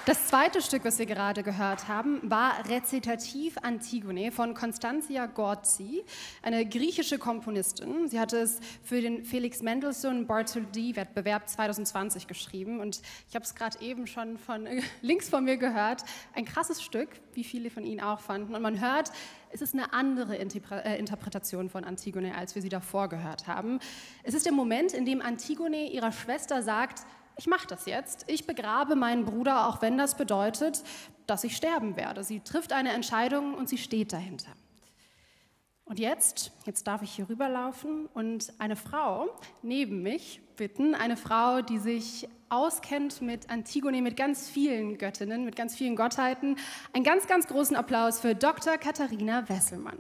Das zweite Stück, was wir gerade gehört haben, war Rezitativ Antigone von Constantia Gorzi, eine griechische Komponistin. Sie hatte es für den Felix Mendelssohn Bartholdy-Wettbewerb 2020 geschrieben und ich habe es gerade eben schon von links von mir gehört. Ein krasses Stück, wie viele von Ihnen auch fanden. Und man hört, es ist eine andere Interpretation von Antigone, als wir sie davor gehört haben. Es ist der Moment, in dem Antigone ihrer Schwester sagt: Ich mache das jetzt. Ich begrabe meinen Bruder, auch wenn das bedeutet, dass ich sterben werde. Sie trifft eine Entscheidung und sie steht dahinter. Und jetzt darf ich hier rüberlaufen und eine Frau neben mich bitten, eine Frau, die sich auskennt mit Antigone, mit ganz vielen Göttinnen, mit ganz vielen Gottheiten. Einen ganz, ganz großen Applaus für Dr. Katharina Wesselmann.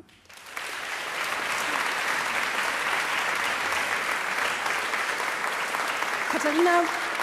Katharina,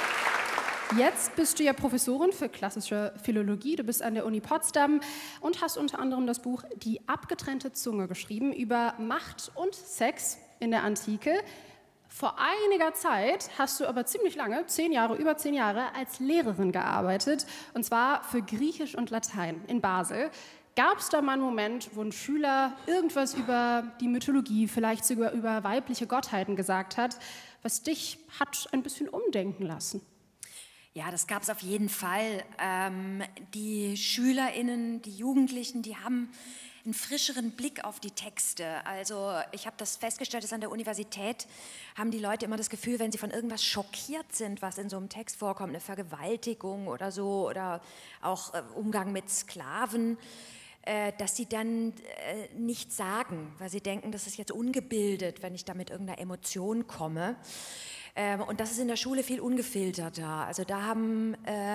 jetzt bist du ja Professorin für klassische Philologie, du bist an der Uni Potsdam und hast unter anderem das Buch Die abgetrennte Zunge geschrieben über Macht und Sex in der Antike. Vor einiger Zeit hast du aber ziemlich lange, über 10 Jahre, als Lehrerin gearbeitet, und zwar für Griechisch und Latein in Basel. Gab es da mal einen Moment, wo ein Schüler irgendwas über die Mythologie, vielleicht sogar über weibliche Gottheiten gesagt hat, was dich hat ein bisschen umdenken lassen? Ja, das gab es auf jeden Fall. Die SchülerInnen, die Jugendlichen, die haben einen frischeren Blick auf die Texte. Also ich habe das festgestellt, dass an der Universität haben die Leute immer das Gefühl, wenn sie von irgendwas schockiert sind, was in so einem Text vorkommt, eine Vergewaltigung oder so, oder auch Umgang mit Sklaven, dass sie dann nichts sagen, weil sie denken, das ist jetzt ungebildet, wenn ich da mit irgendeiner Emotion komme. Und das ist in der Schule viel ungefilterter. Also da haben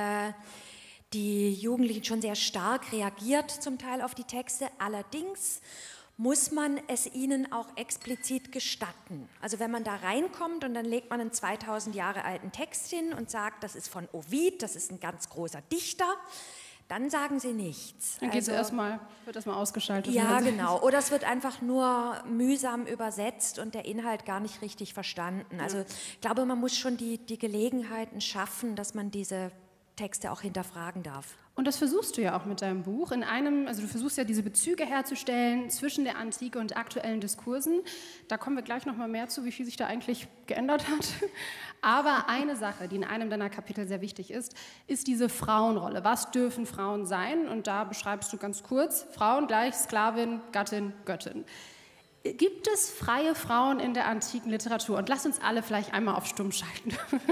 die Jugendlichen schon sehr stark reagiert, zum Teil auf die Texte. Allerdings muss man es ihnen auch explizit gestatten. Also wenn man da reinkommt und dann legt man einen 2000 Jahre alten Text hin und sagt, das ist von Ovid, das ist ein ganz großer Dichter, dann sagen sie nichts. Dann wird erstmal ausgeschaltet. Ja, genau. Oder es wird einfach nur mühsam übersetzt und der Inhalt gar nicht richtig verstanden. Also ich glaube, man muss schon die Gelegenheiten schaffen, dass man diese Texte auch hinterfragen darf. Und das versuchst du ja auch mit deinem Buch. Also du versuchst ja diese Bezüge herzustellen zwischen der Antike und aktuellen Diskursen. Da kommen wir gleich noch mal mehr zu, wie viel sich da eigentlich geändert hat. Aber eine Sache, die in einem deiner Kapitel sehr wichtig ist diese Frauenrolle. Was dürfen Frauen sein? Und da beschreibst du ganz kurz: Frauen gleich Sklavin, Gattin, Göttin. Gibt es freie Frauen in der antiken Literatur? Und lass uns alle vielleicht einmal auf Stumm schalten.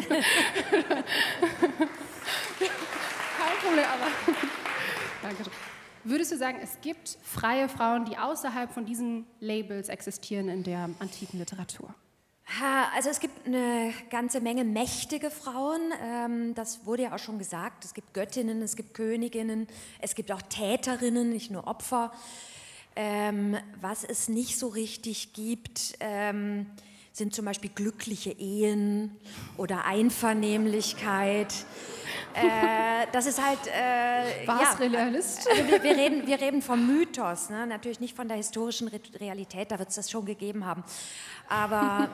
Kein Problem, aber danke. Würdest du sagen, es gibt freie Frauen, die außerhalb von diesen Labels existieren in der antiken Literatur? Also es gibt eine ganze Menge mächtige Frauen, das wurde ja auch schon gesagt. Es gibt Göttinnen, es gibt Königinnen, es gibt auch Täterinnen, nicht nur Opfer. Was es nicht so richtig gibt, sind zum Beispiel glückliche Ehen oder Einvernehmlichkeit. Das ist halt... War es Realist? Also wir reden vom Mythos, ne? Natürlich nicht von der historischen Realität, da wird es das schon gegeben haben. Aber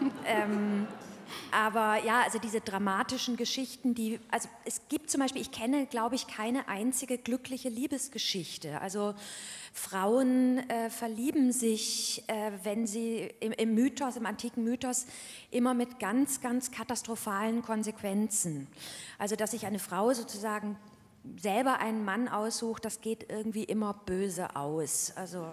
ja, also diese dramatischen Geschichten, also es gibt zum Beispiel, ich kenne, glaube ich, keine einzige glückliche Liebesgeschichte. Also Frauen verlieben sich, wenn sie im Mythos, im antiken Mythos, immer mit ganz, ganz katastrophalen Konsequenzen. Also dass sich eine Frau sozusagen selber einen Mann aussucht, das geht irgendwie immer böse aus. Also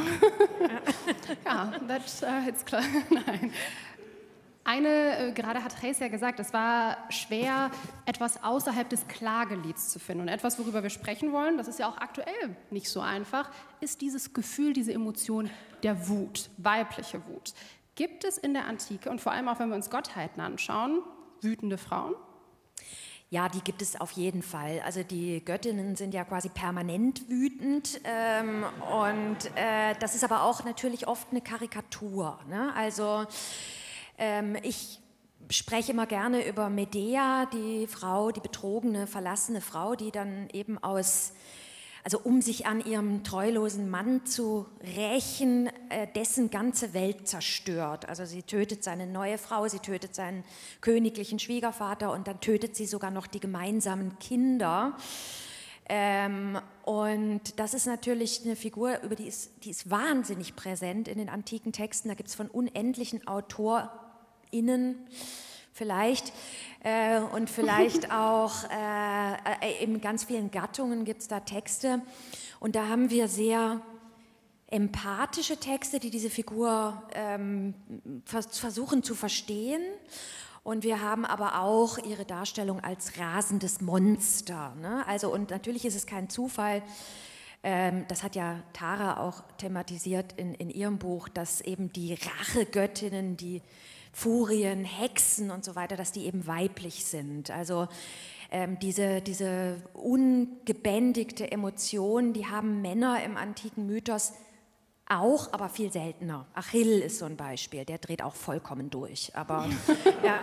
ja, das ist klar. Nein. Gerade hat Reis ja gesagt, es war schwer, etwas außerhalb des Klagelieds zu finden. Und etwas, worüber wir sprechen wollen, das ist ja auch aktuell nicht so einfach, ist dieses Gefühl, diese Emotion der Wut, weibliche Wut. Gibt es in der Antike, und vor allem auch, wenn wir uns Gottheiten anschauen, wütende Frauen? Ja, die gibt es auf jeden Fall. Also die Göttinnen sind ja quasi permanent wütend und das ist aber auch natürlich oft eine Karikatur, ne? Also ich spreche immer gerne über Medea, die Frau, die betrogene, verlassene Frau, die dann eben um sich an ihrem treulosen Mann zu rächen, dessen ganze Welt zerstört. Also sie tötet seine neue Frau, sie tötet seinen königlichen Schwiegervater und dann tötet sie sogar noch die gemeinsamen Kinder. Und das ist natürlich eine Figur, die ist wahnsinnig präsent in den antiken Texten. Da gibt es von unendlichen AutorInnen vielleicht und vielleicht auch in ganz vielen Gattungen gibt es da Texte. Und da haben wir sehr empathische Texte, die diese Figur versuchen zu verstehen. Und wir haben aber auch ihre Darstellung als rasendes Monster. Ne? Also, und natürlich ist es kein Zufall, das hat ja Tara auch thematisiert in ihrem Buch, dass eben die Rachegöttinnen, die Furien, Hexen und so weiter, dass die eben weiblich sind. Also diese ungebändigte Emotion, die haben Männer im antiken Mythos auch, aber viel seltener. Achill ist so ein Beispiel, der dreht auch vollkommen durch. Aber, ja.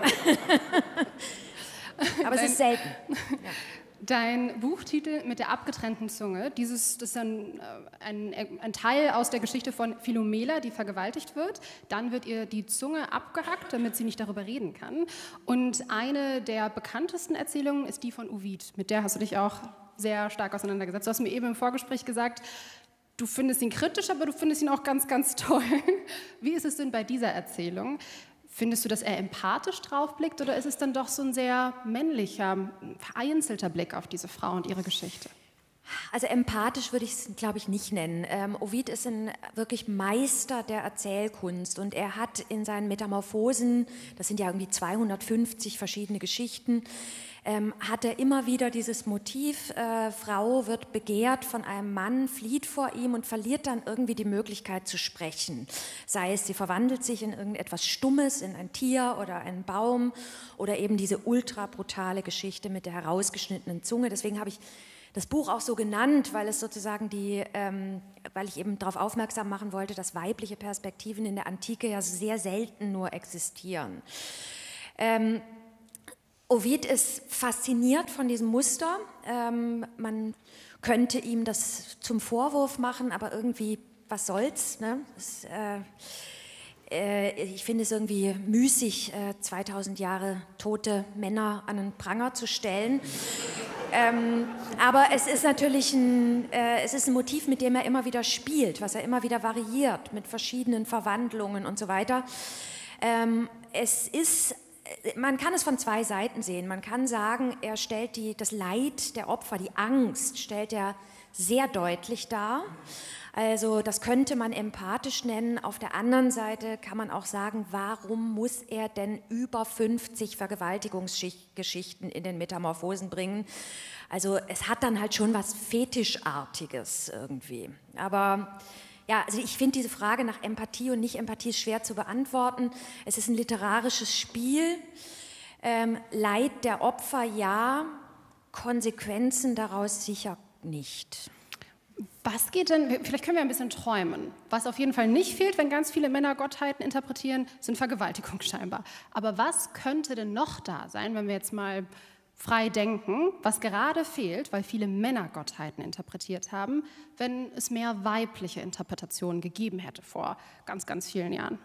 Aber es ist selten. Ja. Dein Buchtitel mit der abgetrennten Zunge, das ist ein Teil aus der Geschichte von Philomela, die vergewaltigt wird. Dann wird ihr die Zunge abgehackt, damit sie nicht darüber reden kann. Und eine der bekanntesten Erzählungen ist die von Ovid. Mit der hast du dich auch sehr stark auseinandergesetzt. Du hast mir eben im Vorgespräch gesagt, du findest ihn kritisch, aber du findest ihn auch ganz, ganz toll. Wie ist es denn bei dieser Erzählung? Findest du, dass er empathisch draufblickt oder ist es dann doch so ein sehr männlicher, vereinzelter Blick auf diese Frau und ihre Geschichte? Also empathisch würde ich es, glaube ich, nicht nennen. Ovid ist ein wirklich Meister der Erzählkunst und er hat in seinen Metamorphosen, das sind ja irgendwie 250 verschiedene Geschichten, hat er immer wieder dieses Motiv, Frau wird begehrt von einem Mann, flieht vor ihm und verliert dann irgendwie die Möglichkeit zu sprechen. Sei es, sie verwandelt sich in irgendetwas Stummes, in ein Tier oder einen Baum oder eben diese ultra brutale Geschichte mit der herausgeschnittenen Zunge. Deswegen habe ich das Buch auch so genannt, weil es sozusagen weil ich eben darauf aufmerksam machen wollte, dass weibliche Perspektiven in der Antike ja sehr selten nur existieren. Ovid ist fasziniert von diesem Muster. Man könnte ihm das zum Vorwurf machen, aber irgendwie, was soll's? Ne? Ich finde es irgendwie müßig, 2000 Jahre tote Männer an den Pranger zu stellen. Aber es ist natürlich ein Motiv, mit dem er immer wieder spielt, was er immer wieder variiert, mit verschiedenen Verwandlungen und so weiter. Man kann es von zwei Seiten sehen. Man kann sagen, er stellt das Leid der Opfer, die Angst, stellt er sehr deutlich dar. Also das könnte man empathisch nennen. Auf der anderen Seite kann man auch sagen, warum muss er denn über 50 Vergewaltigungsgeschichten in den Metamorphosen bringen? Also es hat dann halt schon was Fetischartiges irgendwie. Aber ja, also ich finde diese Frage nach Empathie und Nicht-Empathie schwer zu beantworten. Es ist ein literarisches Spiel. Leid der Opfer ja, Konsequenzen daraus sicher nicht. Was geht denn, vielleicht können wir ein bisschen träumen. Was auf jeden Fall nicht fehlt, wenn ganz viele Männer Gottheiten interpretieren, sind Vergewaltigungen scheinbar. Aber was könnte denn noch da sein, wenn wir jetzt mal frei denken, was gerade fehlt, weil viele Männer Gottheiten interpretiert haben, wenn es mehr weibliche Interpretationen gegeben hätte vor ganz, ganz vielen Jahren?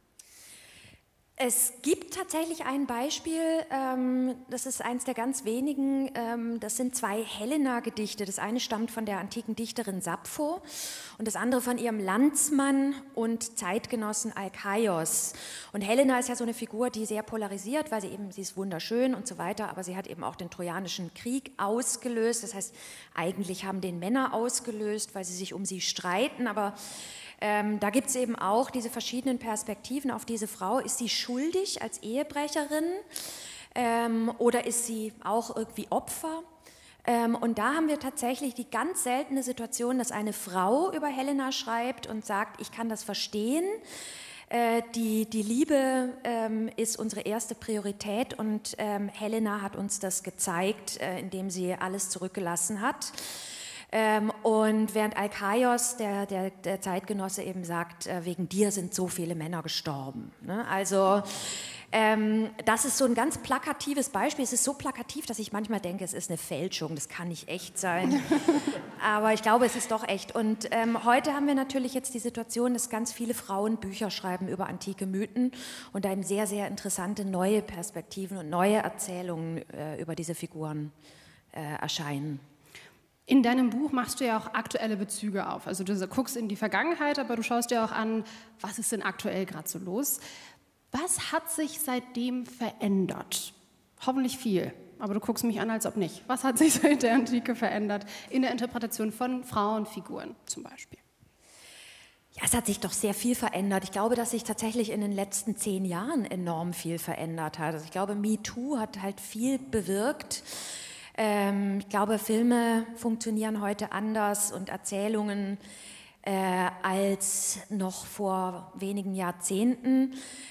Es gibt tatsächlich ein Beispiel, das ist eins der ganz wenigen, das sind zwei Helena-Gedichte. Das eine stammt von der antiken Dichterin Sappho und das andere von ihrem Landsmann und Zeitgenossen Alkaios. Und Helena ist ja so eine Figur, die sehr polarisiert, weil sie ist wunderschön und so weiter, aber sie hat eben auch den Trojanischen Krieg ausgelöst. Das heißt, eigentlich haben den Männer ausgelöst, weil sie sich um sie streiten, aber da gibt es eben auch diese verschiedenen Perspektiven auf diese Frau. Ist sie schuldig als Ehebrecherin oder ist sie auch irgendwie Opfer? Und da haben wir tatsächlich die ganz seltene Situation, dass eine Frau über Helena schreibt und sagt, ich kann das verstehen. Die Liebe ist unsere erste Priorität und Helena hat uns das gezeigt, indem sie alles zurückgelassen hat. Und während Alkaios, der Zeitgenosse, eben sagt, wegen dir sind so viele Männer gestorben. Ne? Also das ist so ein ganz plakatives Beispiel. Es ist so plakativ, dass ich manchmal denke, es ist eine Fälschung, das kann nicht echt sein. Aber ich glaube, es ist doch echt. Und heute haben wir natürlich jetzt die Situation, dass ganz viele Frauen Bücher schreiben über antike Mythen und da eben sehr, sehr interessante neue Perspektiven und neue Erzählungen über diese Figuren erscheinen. In deinem Buch machst du ja auch aktuelle Bezüge auf. Also du guckst in die Vergangenheit, aber du schaust dir auch an, was ist denn aktuell gerade so los. Was hat sich seitdem verändert? Hoffentlich viel, aber du guckst mich an, als ob nicht. Was hat sich seit der Antike verändert in der Interpretation von Frauenfiguren zum Beispiel? Ja, es hat sich doch sehr viel verändert. Ich glaube, dass sich tatsächlich in den letzten 10 Jahren enorm viel verändert hat. Also ich glaube, MeToo hat halt viel bewirkt. Ich glaube, Filme funktionieren heute anders und Erzählungen als noch vor wenigen Jahrzehnten.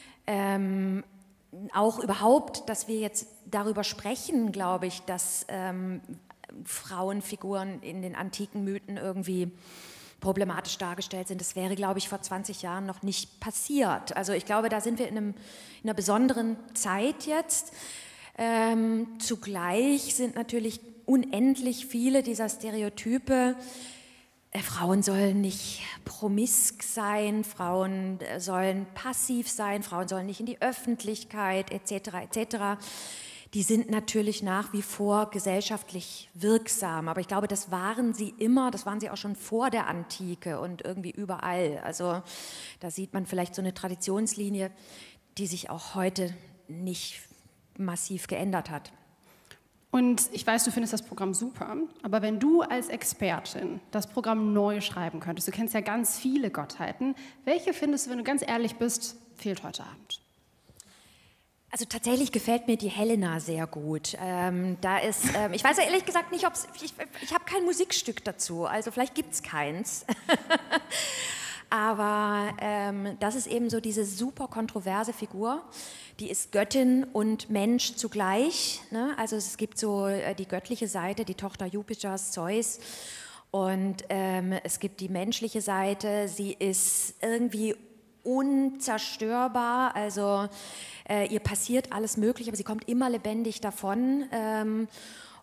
Auch überhaupt, dass wir jetzt darüber sprechen, glaube ich, dass Frauenfiguren in den antiken Mythen irgendwie problematisch dargestellt sind. Das wäre, glaube ich, vor 20 Jahren noch nicht passiert. Also ich glaube, da sind wir in einer besonderen Zeit jetzt. Zugleich sind natürlich unendlich viele dieser Stereotype, Frauen sollen nicht promisk sein, Frauen sollen passiv sein, Frauen sollen nicht in die Öffentlichkeit etc. etc. Die sind natürlich nach wie vor gesellschaftlich wirksam, aber ich glaube, das waren sie immer, das waren sie auch schon vor der Antike und irgendwie überall. Also da sieht man vielleicht so eine Traditionslinie, die sich auch heute nicht massiv geändert hat. Und ich weiß, du findest das Programm super, aber wenn du als Expertin das Programm neu schreiben könntest, du kennst ja ganz viele Gottheiten, welche findest du, wenn du ganz ehrlich bist, fehlt heute Abend? Also tatsächlich gefällt mir die Helena sehr gut. Ich weiß ja ehrlich gesagt nicht, ich habe kein Musikstück dazu, also vielleicht gibt es keins. Aber das ist eben so diese super kontroverse Figur, die ist Göttin und Mensch zugleich. Ne? Also es gibt so die göttliche Seite, die Tochter Jupiters, Zeus. Und es gibt die menschliche Seite, sie ist irgendwie unzerstörbar, also ihr passiert alles Mögliche, aber sie kommt immer lebendig davon.